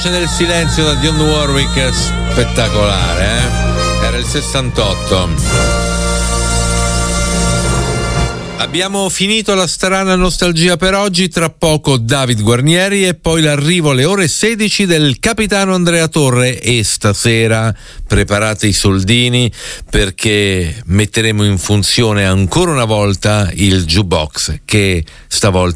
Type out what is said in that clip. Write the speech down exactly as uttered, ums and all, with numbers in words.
Nel silenzio da Dionne Warwick, spettacolare, eh? Era il sessantotto. Abbiamo finito la strana nostalgia per oggi, tra poco David Guarnieri e poi l'arrivo alle ore sedici del capitano Andrea Torre, e stasera preparate i soldini perché metteremo in funzione ancora una volta il jukebox, che stavolta